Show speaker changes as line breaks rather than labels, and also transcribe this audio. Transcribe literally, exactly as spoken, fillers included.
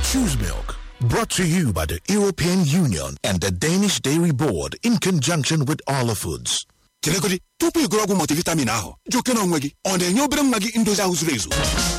Choose Milk. Brought to you by the European Union and the Danish Dairy Board in conjunction with Arla Foods.
Chere godi, tupu igoro ọgwụ multivitamin ahụ, jụ oke na onwe gị, ọ na-enye obere nwa gị ndozi ahụ zuru ezu.